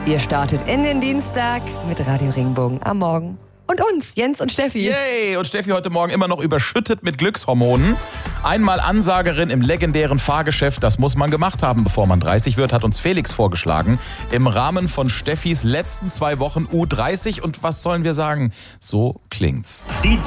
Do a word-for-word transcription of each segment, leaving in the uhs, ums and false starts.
Ihr startet in den Dienstag mit Radio Regenbogen am Morgen. Und uns, Jens und Steffi. Yay! Und Steffi heute Morgen immer noch überschüttet mit Glückshormonen. Einmal Ansagerin im legendären Fahrgeschäft, das muss man gemacht haben, bevor man dreißig wird, hat uns Felix vorgeschlagen. Im Rahmen von Steffis letzten zwei Wochen U dreißig. Und was sollen wir sagen? So klingt's.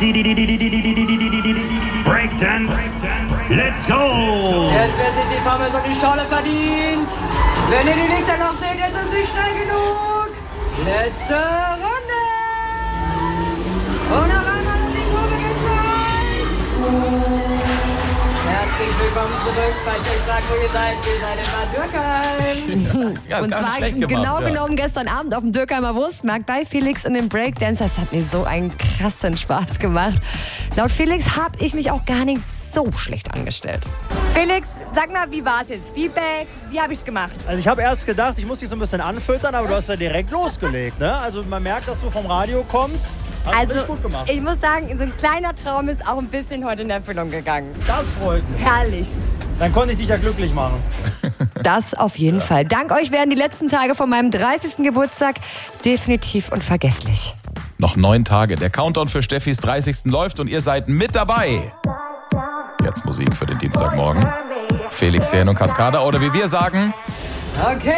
Breakdance, let's go! Jetzt wird sich die Pommes und die Schorle verdient. Wenn ihr die Lichter noch seht, ist es nicht schnell genug. Letzte Runde. Und auf einmal ist die Probe gezeigt. Herzlich willkommen zurück, falls ihr sagt, wo ihr seid. Wir seid in Bad Dürkheim. Ja, ist Und gar nicht zwar schlecht gemacht, genau ja. genommen gestern Abend auf dem Dürkheimer Wurstmarkt bei Felix und dem Breakdance. Das hat mir so einen krassen Spaß gemacht. Laut Felix habe ich mich auch gar nicht so schlecht angestellt. Felix, sag mal, wie war es jetzt? Feedback, wie habe ich es gemacht? Also ich habe erst gedacht, ich muss dich so ein bisschen anfüttern, aber du hast ja direkt losgelegt, ne? Also man merkt, dass du vom Radio kommst. Hast du richtig Also, gut gemacht. ich muss sagen, so ein kleiner Traum ist auch ein bisschen heute in Erfüllung gegangen. Das freut mich. Herrlich. Dann konnte ich dich ja glücklich machen. Das auf jeden ja. Fall. Dank euch werden die letzten Tage von meinem dreißigsten Geburtstag definitiv unvergesslich. Noch neun Tage. Der Countdown für Steffis dreißigsten läuft und ihr seid mit dabei. Jetzt Musik für den Dienstagmorgen. Felix Jähn und Cascada oder wie wir sagen... Okay.